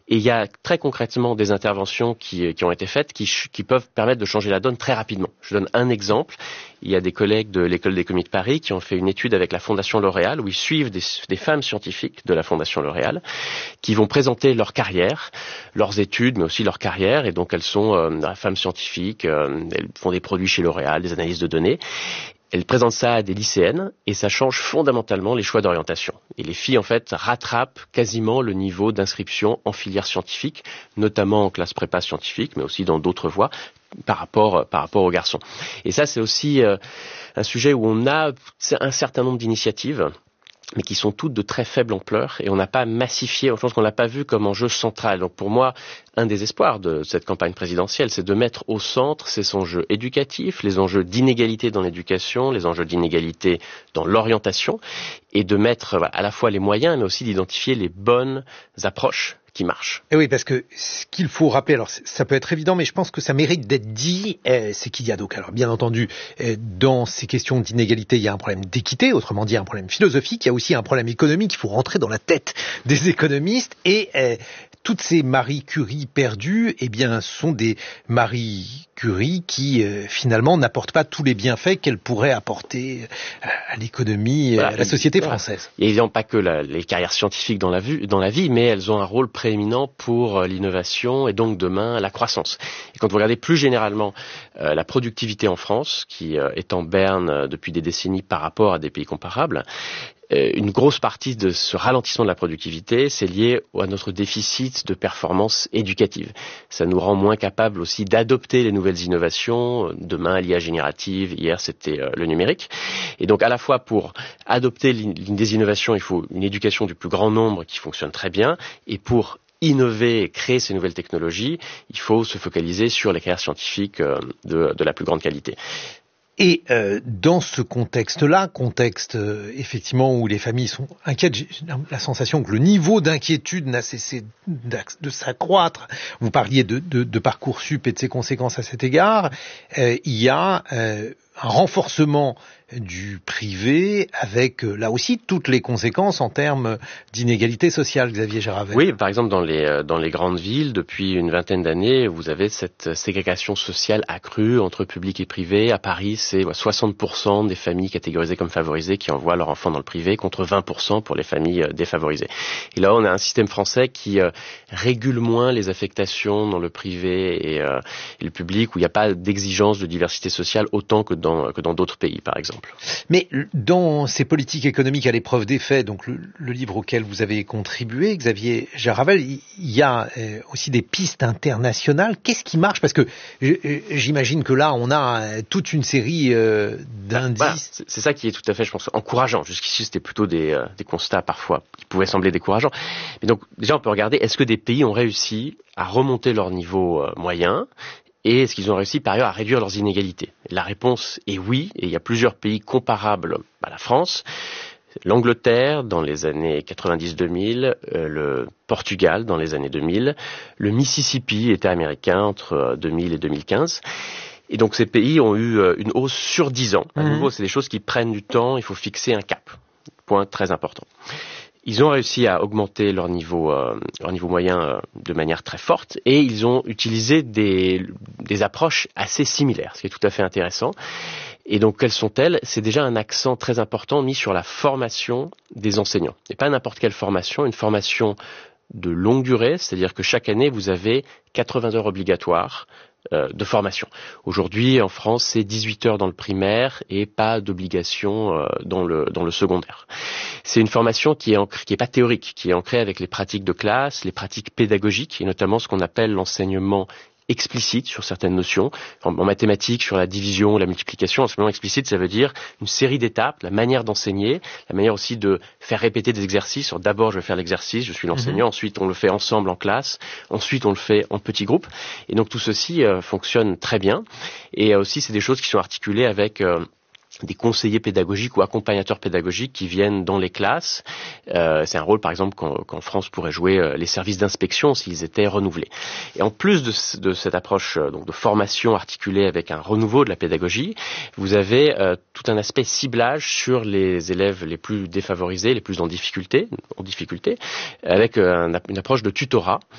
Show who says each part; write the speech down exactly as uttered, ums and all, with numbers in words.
Speaker 1: Et il y a très concrètement des interventions qui, qui ont été faites qui, qui peuvent permettre de changer la donne très rapidement. Je donne un exemple. Il y a des collègues de l'École d'économie de Paris qui ont fait une étude avec la Fondation L'Oréal où ils suivent des, des femmes scientifiques de la Fondation L'Oréal qui vont présenter leur carrière, leurs études, mais aussi leur carrière. Et donc elles sont euh, femmes scientifiques, euh, elles font des produits chez L'Oréal, des analyses de données. Elle présente ça à des lycéennes et ça change fondamentalement les choix d'orientation. Et les filles, en fait, rattrapent quasiment le niveau d'inscription en filière scientifique, notamment en classe prépa scientifique, mais aussi dans d'autres voies, par rapport, par rapport aux garçons. Et ça, c'est aussi euh, un sujet où on a un certain nombre d'initiatives, mais qui sont toutes de très faible ampleur et on n'a pas massifié, je pense qu'on l'a pas vu comme enjeu central. Donc pour moi, un des espoirs de cette campagne présidentielle, c'est de mettre au centre ces enjeux éducatifs, les enjeux d'inégalité dans l'éducation, les enjeux d'inégalité dans l'orientation et de mettre voilà, à la fois les moyens mais aussi d'identifier les bonnes approches qui marche.
Speaker 2: Et oui, parce que ce qu'il faut rappeler, alors ça peut être évident, mais je pense que ça mérite d'être dit, euh, c'est qu'il y a donc, alors bien entendu, euh, dans ces questions d'inégalité, il y a un problème d'équité, autrement dit un problème philosophique, il y a aussi un problème économique, il faut rentrer dans la tête des économistes, et euh, toutes ces Marie Curie perdues, eh bien, sont des Marie Curie qui, euh, finalement, n'apportent pas tous les bienfaits qu'elles pourraient apporter euh, à l'économie, voilà, à la société
Speaker 1: voilà.
Speaker 2: française.
Speaker 1: Il n'y a évidemment pas que la, les carrières scientifiques dans la, vue, dans la vie, mais elles ont un rôle prééminent pour l'innovation et donc demain la croissance. Et quand vous regardez plus généralement euh, la productivité en France, qui euh, est en berne euh, depuis des décennies par rapport à des pays comparables, une grosse partie de ce ralentissement de la productivité, c'est lié à notre déficit de performance éducative. Ça nous rend moins capables aussi d'adopter les nouvelles innovations. Demain, l'I A générative, hier c'était le numérique. Et donc à la fois pour adopter des innovations, il faut une éducation du plus grand nombre qui fonctionne très bien. Et pour innover et créer ces nouvelles technologies, il faut se focaliser sur les carrières scientifiques de, de la plus grande qualité.
Speaker 2: Et euh, dans ce contexte-là, contexte euh, effectivement où les familles sont inquiètes, j'ai la sensation que le niveau d'inquiétude n'a cessé de s'accroître. Vous parliez de, de, de Parcoursup et de ses conséquences à cet égard. Euh, il y a euh, un renforcement du privé avec, euh, là aussi, toutes les conséquences en termes d'inégalité sociale, Xavier Jaravel.
Speaker 1: Oui, par exemple, dans les, dans les grandes villes, depuis une vingtaine d'années, vous avez cette ségrégation sociale accrue entre public et privé. À Paris, c'est soixante pour cent des familles catégorisées comme favorisées qui envoient leurs enfants dans le privé, contre vingt pour cent pour les familles défavorisées. Et là, on a un système français qui euh, régule moins les affectations dans le privé et, euh, et le public, où il n'y a pas d'exigence de diversité sociale autant que dans, que dans d'autres pays, par exemple.
Speaker 2: Mais dans ces politiques économiques à l'épreuve des faits, donc le, le livre auquel vous avez contribué, Xavier Jaravel, il y a euh, aussi des pistes internationales. Qu'est-ce qui marche? Parce que j'imagine que là, on a toute une série euh, d'indices.
Speaker 1: Voilà, c'est ça qui est tout à fait, je pense, encourageant. Jusqu'ici, c'était plutôt des, euh, des constats parfois qui pouvaient sembler décourageants. Mais donc, déjà, on peut regarder, est-ce que des pays ont réussi à remonter leur niveau euh, moyen? Et est-ce qu'ils ont réussi par ailleurs à réduire leurs inégalités? La réponse est oui, et il y a plusieurs pays comparables à la France. L'Angleterre dans les années quatre-vingt-dix deux mille, euh, le Portugal dans les années deux mille, le Mississippi, État américain, entre deux mille et deux mille quinze. Et donc ces pays ont eu une hausse sur dix ans. À nouveau, c'est des choses qui prennent du temps, il faut fixer un cap. Point très important. Ils ont réussi à augmenter leur niveau, euh, leur niveau moyen euh, de manière très forte et ils ont utilisé des, des approches assez similaires, ce qui est tout à fait intéressant. Et donc, quelles sont-elles? C'est déjà un accent très important mis sur la formation des enseignants. Et pas n'importe quelle formation, une formation de longue durée, c'est-à-dire que chaque année, vous avez quatre-vingts heures obligatoires euh, de formation. Aujourd'hui, en France, c'est dix-huit heures dans le primaire et pas d'obligation euh, dans le, dans le secondaire. C'est une formation qui est, ancrée, qui est pas théorique, qui est ancrée avec les pratiques de classe, les pratiques pédagogiques et notamment ce qu'on appelle l'enseignement explicite sur certaines notions. En, en mathématiques, sur la division, la multiplication, l'enseignement explicite, ça veut dire une série d'étapes, la manière d'enseigner, la manière aussi de faire répéter des exercices. Alors, d'abord, je vais faire l'exercice, je suis l'enseignant, mmh. ensuite on le fait ensemble en classe, ensuite on le fait en petits groupes. Et donc tout ceci euh, fonctionne très bien. Et euh, aussi, c'est des choses qui sont articulées avec euh, des conseillers pédagogiques ou accompagnateurs pédagogiques qui viennent dans les classes. Euh, c'est un rôle, par exemple, qu'en, qu'en France pourrait jouer euh, les services d'inspection s'ils étaient renouvelés. Et en plus de, de cette approche euh, donc de formation articulée avec un renouveau de la pédagogie, vous avez euh, tout un aspect ciblage sur les élèves les plus défavorisés, les plus en difficulté, en difficulté avec euh, un, une approche de tutorat